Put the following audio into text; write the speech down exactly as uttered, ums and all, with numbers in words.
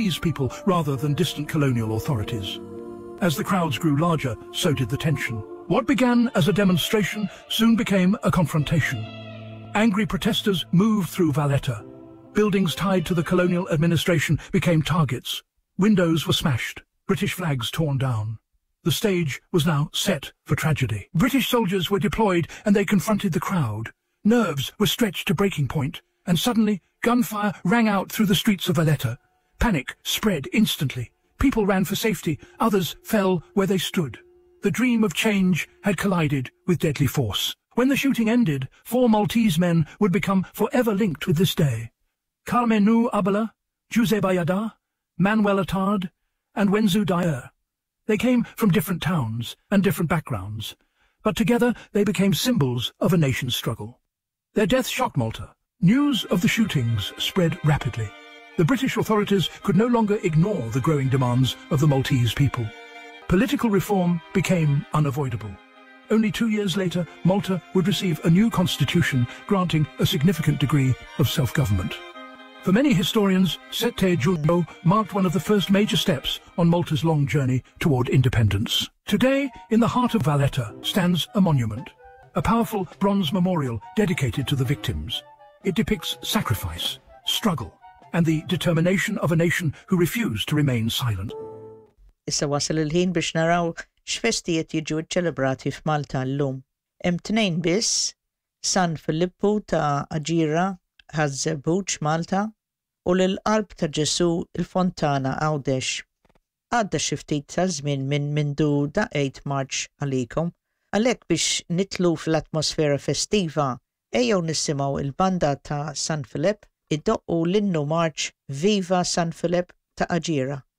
Maltese people rather than distant colonial authorities. As the crowds grew larger, so did the tension. What began as a demonstration soon became a confrontation. Angry protesters moved through Valletta. Buildings tied to the colonial administration became targets. Windows were smashed, British flags torn down. The stage was now set for tragedy. British soldiers were deployed and they confronted the crowd. Nerves were stretched to breaking point, and suddenly gunfire rang out through the streets of Valletta. Panic spread instantly. People ran for safety, others fell where they stood. The dream of change had collided with deadly force. When the shooting ended, four Maltese men would become forever linked with this day. Carmenu Abela, Jose Bayada, Manuel Attard, and Wenzu Dyer. They came from different towns and different backgrounds, but together they became symbols of a nation's struggle. Their death shocked Malta. News of the shootings spread rapidly. The British authorities could no longer ignore the growing demands of the Maltese people. Political reform became unavoidable. Only two years later, Malta would receive a new constitution granting a significant degree of self-government. For many historians, Sette Giugno marked one of the first major steps on Malta's long journey toward independence. Today, in the heart of Valletta, stands a monument, a powerful bronze memorial dedicated to the victims. It depicts sacrifice, struggle, and the determination of a nation who refused to remain silent. Issa wasal il-ħin biex naraw x'festijiet jiġu ċċelebrati f'Malta llum. Hemm tnejn biss, San Filippo ta' Aġira ħaż-Żebbuġ Malta u l-qalb ta' Ġesu il-Fontana Għawdex. Għadda xi ftit ta' żmien minn mindu daqgħet Marċ għalikom, għalhekk biex nitlu fl-atmosfera festiva ejjew nisimgħu il-banda ta' San Filip iddoqqu l-innu Marċ Viva San Filip ta' Aġira.